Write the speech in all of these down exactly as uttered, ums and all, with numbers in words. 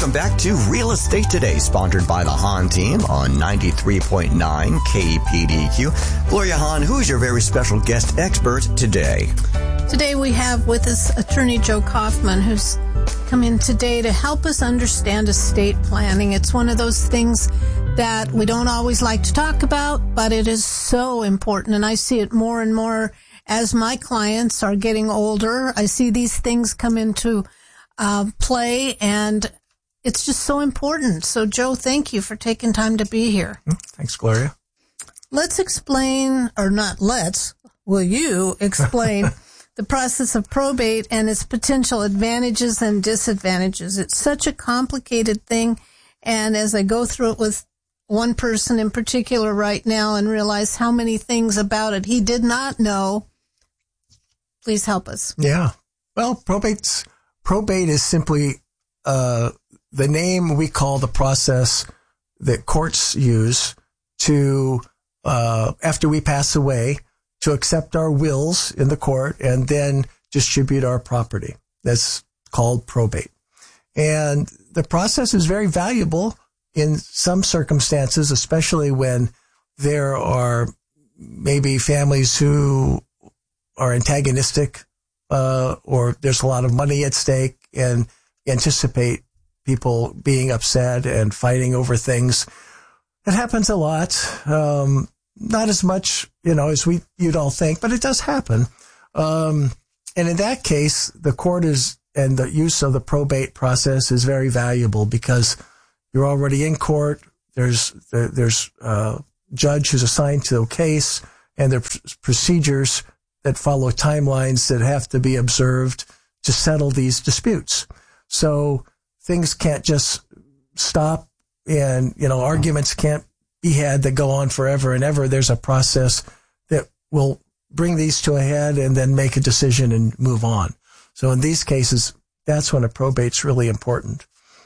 Welcome back to Real Estate Today, sponsored by the Hahn team on ninety-three point nine K P D Q. Gloria Hahn, who's your very special guest expert today? Today we have with us attorney Joe Kaufman, who's come in today to help us understand estate planning. It's one of those things that we don't always like to talk about, but it is so important, and I see it more and more as my clients are getting older. I see these things come into uh, play, and it's just so important. So, Joe, thank you for taking time to be here. Thanks, Gloria. Let's explain, or not let's, will you explain the process of probate and its potential advantages and disadvantages? It's such a complicated thing, and as I go through it with one person in particular right now and realize how many things about it he did not know, please help us. Yeah. Well, probate's, probate is simply uh, the name we call the process that courts use to, uh, after we pass away, to accept our wills in the court and then distribute our property. That's called probate. And the process is very valuable in some circumstances, especially when there are maybe families who are antagonistic, uh, or there's a lot of money at stake, and anticipate people being upset and fighting over things. It happens a lot. Um, not as much, you know, as we, you'd all think, but it does happen. Um, and in that case, the court is, and the use of the probate process is very valuable because you're already in court. There's, there's a judge who's assigned to a case, and there are procedures that follow timelines that have to be observed to settle these disputes. So things can't just stop, and, you know, arguments can't be had that go on forever and ever. There's a process that will bring these to a head and then make a decision and move on. So in these cases, that's when a probate's really important.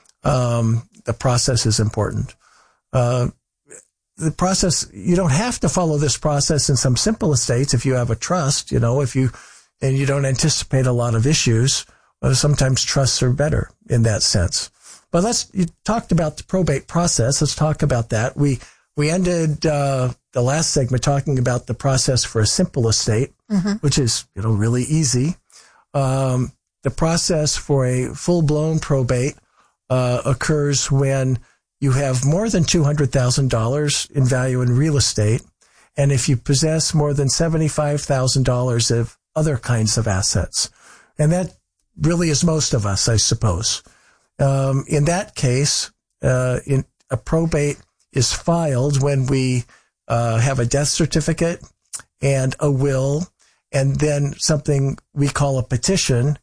Um, the process is important. Uh, the process, you don't have to follow this process in some simple estates if you have a trust, you know, if you, and you don't anticipate a lot of issues. Well, sometimes trusts are better in that sense. But let's, you talked about the probate process. Let's talk about that. We, we ended, uh, the last segment talking about the process for a simple estate, mm-hmm. which is, you know, really easy. Um, the process for a full-blown probate, uh, occurs when you have more than two hundred thousand dollars in value in real estate, and if you possess more than seventy-five thousand dollars of other kinds of assets. And that really is most of us, I suppose. Um, in that case, uh, in a probate is filed when we uh, have a death certificate and a will, and then something we call a petition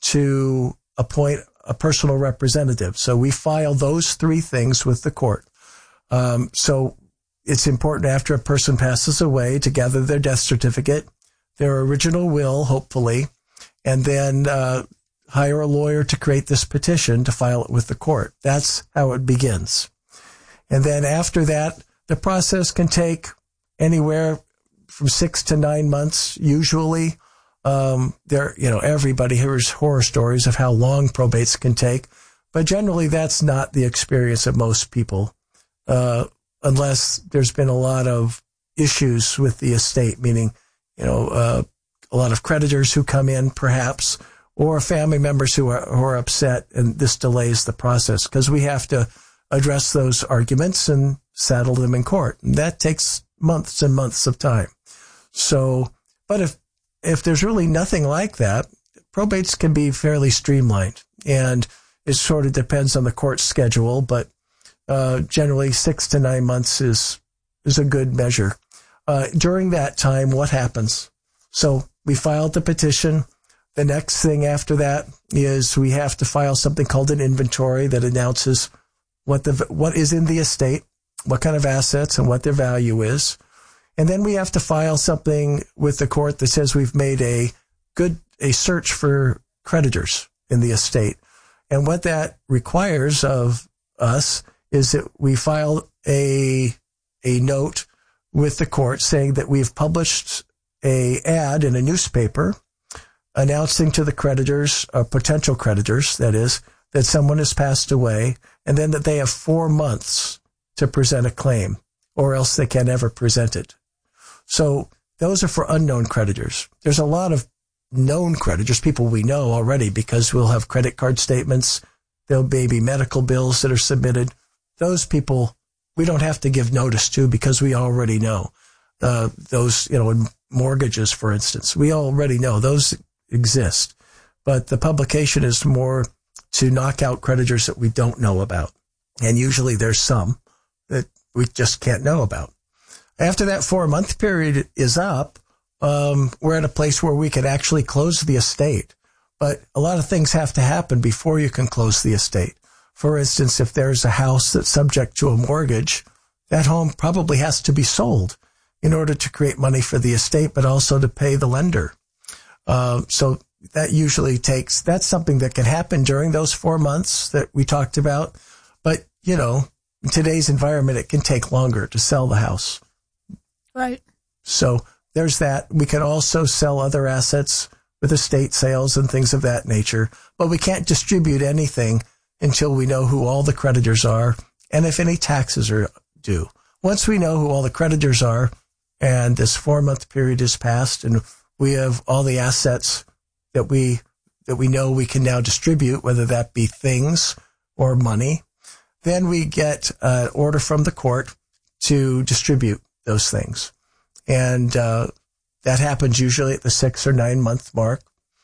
to appoint a personal representative. So we file those three things with the court. Um, so it's important after a person passes away to gather their death certificate, their original will, hopefully, and then uh, hire a lawyer to create this petition to file it with the court. That's how it begins. And then after that, the process can take anywhere from six to nine months, usually. Um, there, you know, everybody hears horror stories of how long probates can take, but generally that's not the experience of most people, uh, unless there's been a lot of issues with the estate, meaning, you know, uh, a lot of creditors who come in perhaps, or family members who are, who are upset, and this delays the process because we have to address those arguments and settle them in court. And that takes months and months of time. So, but if, if there's really nothing like that, probates can be fairly streamlined, and it sort of depends on the court schedule, but, uh, generally six to nine months is, is a good measure. Uh, during that time, what happens? So we filed the petition. The next thing after that is we have to file something called an inventory that announces what the, what is in the estate, what kind of assets and what their value is. And then we have to file something with the court that says we've made a good, a search for creditors in the estate. And what that requires of us is that we file a, a note with the court saying that we've published a ad in a newspaper announcing to the creditors, uh, potential creditors, that is, that someone has passed away, and then that they have four months to present a claim, or else they can never present it. So those are for unknown creditors. There's a lot of known creditors, people we know already, because we'll have credit card statements. There'll be medical bills that are submitted. Those people we don't have to give notice to because we already know. Uh, those, you know, in mortgages, for instance, we already know those exist. But the publication is more to knock out creditors that we don't know about. And usually there's some that we just can't know about. After that four-month period is up, um, we're at a place where we could actually close the estate. But a lot of things have to happen before you can close the estate. For instance, if there's a house that's subject to a mortgage, that home probably has to be sold in order to create money for the estate, but also to pay the lender. Uh, so that usually takes, that's something that can happen during those four months that we talked about. But, you know, in today's environment, it can take longer to sell the house. Right. So there's that. We can also sell other assets with estate sales and things of that nature, but we can't distribute anything until we know who all the creditors are and if any taxes are due. Once we know who all the creditors are and this four-month period is passed and we have all the assets that we that we know we can now distribute, whether that be things or money, then we get an order from the court to distribute those things. And uh, that happens usually at the six or nine month mark.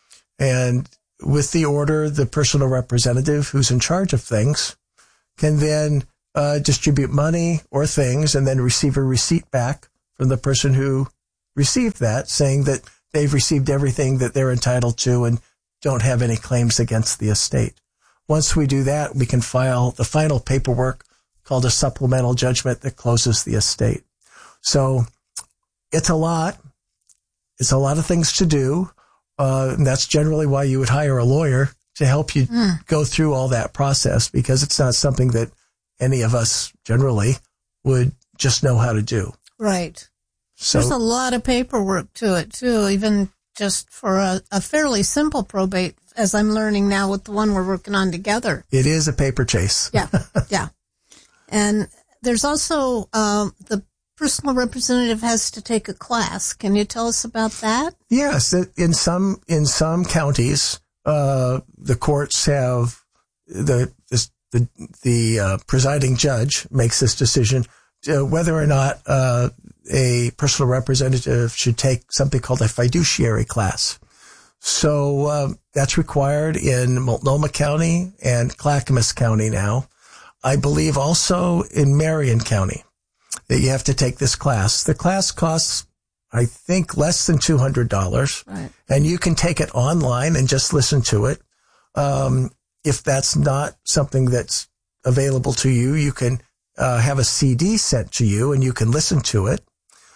And with the order, the personal representative who's in charge of things can then uh, distribute money or things and then receive a receipt back from the person who received that, saying that they've received everything that they're entitled to and don't have any claims against the estate. Once we do that, we can file the final paperwork called a supplemental judgment that closes the estate. So it's a lot. It's a lot of things to do. Uh, and that's generally why you would hire a lawyer to help you mm. go through all that process, because it's not something that any of us generally would just know how to do. Right. So, there's a lot of paperwork to it, too, even just for a, a fairly simple probate, as I'm learning now with the one we're working on together. It is a paper chase. Yeah, yeah. And there's also um, the personal representative has to take a class. Can you tell us about that? Yes. In some in some counties, uh, the courts have the this, the the uh, presiding judge makes this decision to whether or not uh, a personal representative should take something called a fiduciary class. So uh, that's required in Multnomah County and Clackamas County now. I believe also in Marion County that you have to take this class. The class costs, I think, less than two hundred dollars. Right. And you can take it online and just listen to it. Um, if that's not something that's available to you, you can uh, have a C D sent to you and you can listen to it.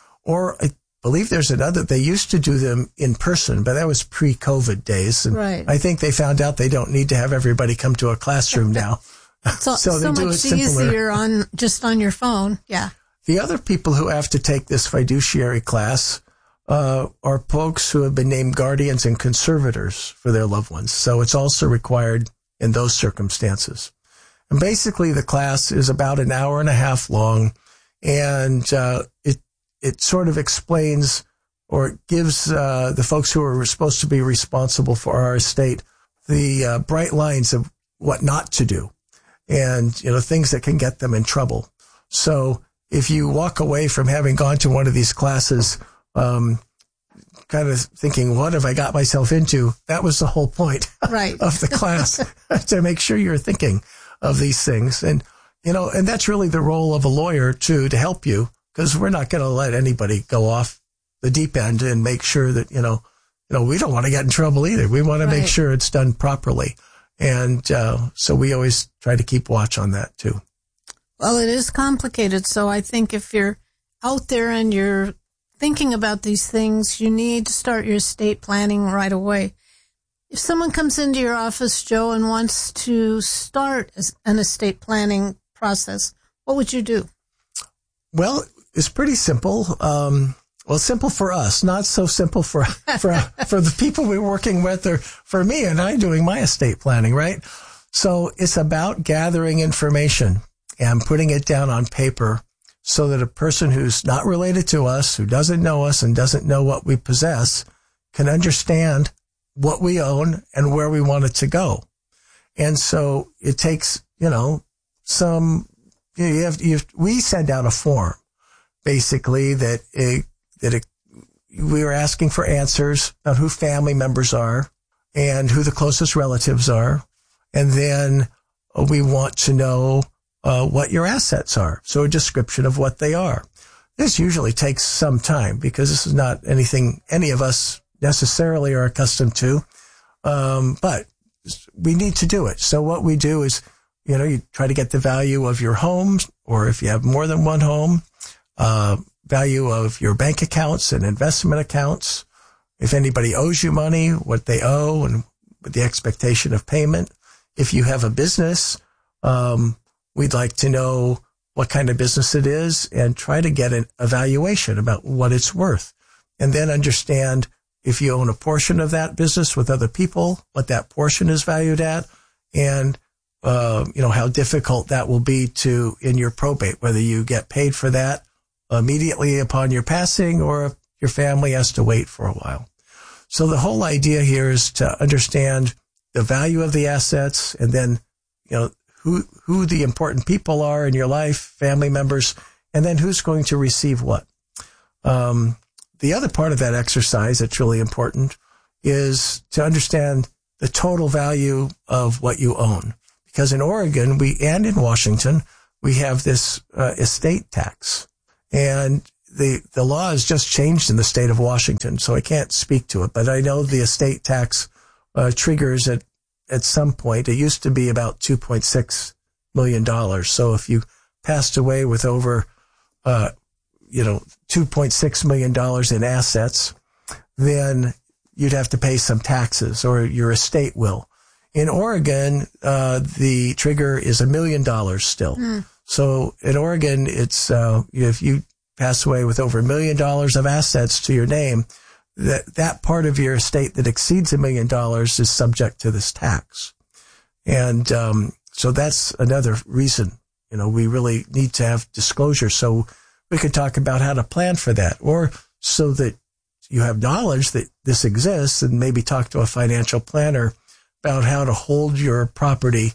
Or I believe there's another, they used to do them in person, but that was pre-COVID days. And right. I think they found out they don't need to have everybody come to a classroom now. So, so they so do much it simpler. easier on just on your phone. Yeah. The other people who have to take this fiduciary class uh, are folks who have been named guardians and conservators for their loved ones. So it's also required in those circumstances. And basically the class is about an hour and a half long, and uh, it it sort of explains or gives uh, the folks who are supposed to be responsible for our estate the uh, bright lines of what not to do and, you know, things that can get them in trouble. So if you walk away from having gone to one of these classes, um, kind of thinking, what have I got myself into? That was the whole point right. of the class, to make sure you're thinking of these things. And, you know, and that's really the role of a lawyer too, to help you, because we're not going to let anybody go off the deep end and make sure that, you know, you know, we don't want to get in trouble either. We want to right. make sure it's done properly. And, uh, so we always try to keep watch on that too. Well, it is complicated. So I think if you're out there and you're thinking about these things, you need to start your estate planning right away. If someone comes into your office, Joe, and wants to start an estate planning process, what would you do? Well, it's pretty simple. Um, well, simple for us, not so simple for, for, for the people we're working with or for me and I doing my estate planning, right? So it's about gathering information and putting it down on paper so that a person who's not related to us, who doesn't know us and doesn't know what we possess, can understand what we own and where we want it to go. And so it takes, you know, some, you have, you have, we send out a form basically that it, that it, we are asking for answers about who family members are and who the closest relatives are. And then we want to know uh, what your assets are. So a description of what they are. This usually takes some time because this is not anything any of us necessarily are accustomed to. Um, but we need to do it. So what we do is, you know, you try to get the value of your home, or if you have more than one home, uh, value of your bank accounts and investment accounts. If anybody owes you money, what they owe and with the expectation of payment. If you have a business, um, we'd like to know what kind of business it is and try to get an evaluation about what it's worth. And then understand if you own a portion of that business with other people, what that portion is valued at, and, uh, you know, how difficult that will be to, in your probate, whether you get paid for that immediately upon your passing or if your family has to wait for a while. So the whole idea here is to understand the value of the assets and then, you know, who, who the important people are in your life, family members, and then who's going to receive what. Um, the other part of that exercise that's really important is to understand the total value of what you own. Because in Oregon, we, and in Washington, we have this uh, estate tax. And the, the law has just changed in the state of Washington, so I can't speak to it, but I know the estate tax uh, triggers at, at some point. It used to be about two point six million dollars. So if you passed away with over, uh, you know, two point six million dollars in assets, then you'd have to pay some taxes, or your estate will. In Oregon, uh, the trigger is a million dollars still. Mm. So in Oregon, it's, uh, if you pass away with over a million dollars of assets to your name, that, that part of your estate that exceeds a million dollars is subject to this tax. And, um, so that's another reason, you know, we really need to have disclosure so we could talk about how to plan for that, or so that you have knowledge that this exists and maybe talk to a financial planner about how to hold your property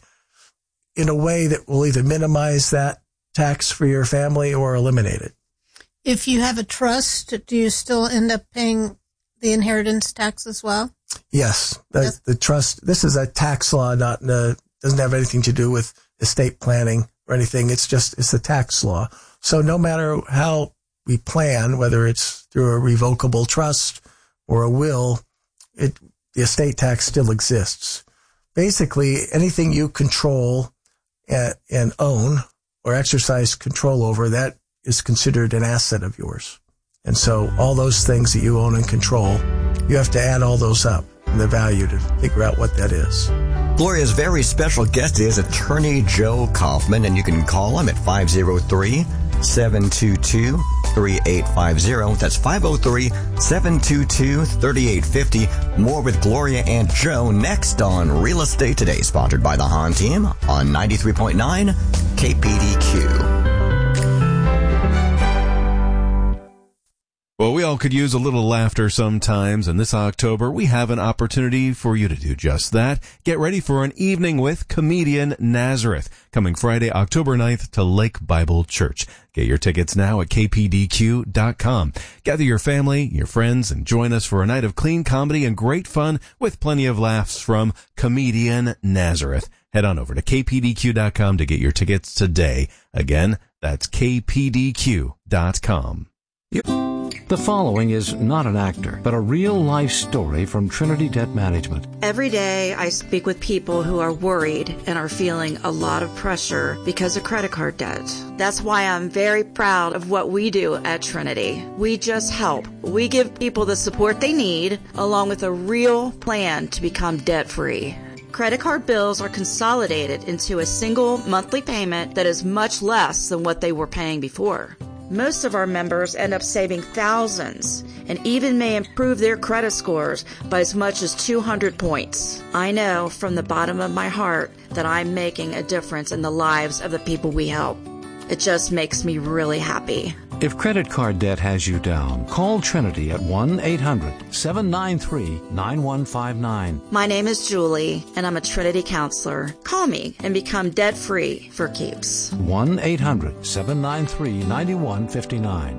in a way that will either minimize that tax for your family or eliminate it. If you have a trust, do you still end up paying the inheritance tax as well? Yes. The, yes. the trust, this is a tax law, not a, doesn't have anything to do with estate planning or anything. It's just, it's a tax law. So no matter how we plan, whether it's through a revocable trust or a will, it, the estate tax still exists. Basically, anything you control and, and own or exercise control over, that is considered an asset of yours. And so all those things that you own and control, you have to add all those up and the value to figure out what that is. Gloria's very special guest is attorney Joe Kaufman, and you can call him at five oh three, seven two two, three eight five zero. That's five oh three, seven two two, three eight five zero. More with Gloria and Joe next on Real Estate Today, sponsored by the Hahn Team on ninety-three point nine K P D Q. Well, we all could use a little laughter sometimes, and this October we have an opportunity for you to do just that. Get ready for an evening with comedian Nazareth, coming Friday, October ninth to Lake Bible Church. Get your tickets now at K P D Q dot com. Gather your family, your friends, and join us for a night of clean comedy and great fun with plenty of laughs from comedian Nazareth. Head on over to K P D Q dot com to get your tickets today. Again, that's K P D Q dot com. Yep. The following is not an actor, but a real-life story from Trinity Debt Management. Every day I speak with people who are worried and are feeling a lot of pressure because of credit card debt. That's why I'm very proud of what we do at Trinity. We just help. We give people the support they need, along with a real plan to become debt-free. Credit card bills are consolidated into a single monthly payment that is much less than what they were paying before. Most of our members end up saving thousands and even may improve their credit scores by as much as two hundred points. I know from the bottom of my heart that I'm making a difference in the lives of the people we help. It just makes me really happy. If credit card debt has you down, call Trinity at one eight hundred seven nine three nine one five nine. My name is Julie, and I'm a Trinity counselor. Call me and become debt-free for keeps. one eight hundred seven nine three nine one five nine.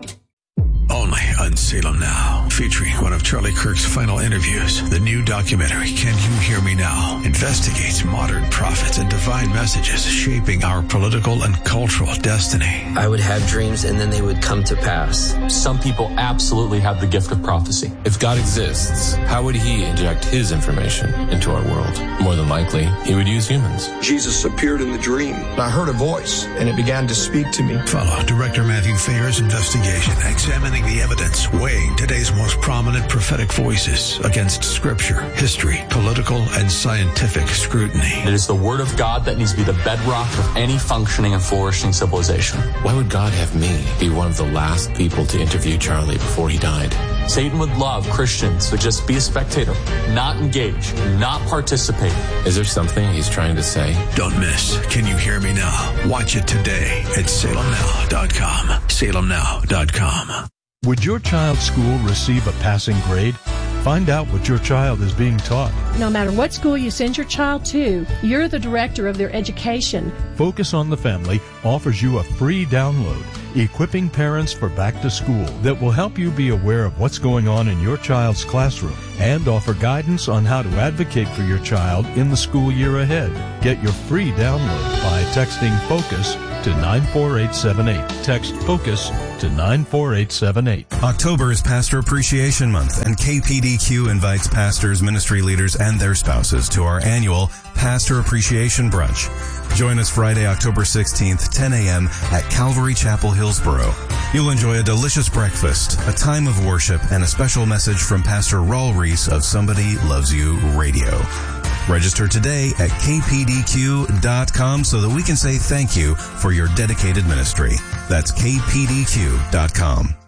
Only on Salem Now, featuring one of Charlie Kirk's final interviews. The new documentary, Can You Hear Me Now?, investigates modern prophets and divine messages shaping our political and cultural destiny. I would have dreams and then they would come to pass. Some people absolutely have the gift of prophecy. If God exists, how would he inject his information into our world? More than likely, he would use humans. Jesus appeared in the dream. I heard a voice and it began to speak to me. Follow Director Matthew Fayer's investigation, examining the evidence, weighing today's most prominent prophetic voices against scripture, history, political, and scientific scrutiny. It is the word of God that needs to be the bedrock of any functioning and flourishing civilization. Why would God have me be one of the last people to interview Charlie before he died? Satan would love Christians to just be a spectator, not engage, not participate. Is there something he's trying to say? Don't miss Can You Hear Me Now? Watch it today at salem now dot com. salem now dot com. Would your child's school receive a passing grade? Find out what your child is being taught. No matter what school you send your child to, you're the director of their education. Focus on the Family offers you a free download, Equipping Parents for Back to School, that will help you be aware of what's going on in your child's classroom and offer guidance on how to advocate for your child in the school year ahead. Get your free download by texting FOCUS to nine four eight seven eight. Text FOCUS to nine four eight seven eight. October is Pastor Appreciation Month, and K P D Q invites pastors, ministry leaders, and their spouses to our annual Pastor Appreciation Brunch. Join us Friday, October sixteenth, ten a.m. at Calvary Chapel, Hillsboro. You'll enjoy a delicious breakfast, a time of worship, and a special message from Pastor Raul Reese of Somebody Loves You Radio. Register today at k p d q dot com so that we can say thank you for your dedicated ministry. That's k p d q dot com.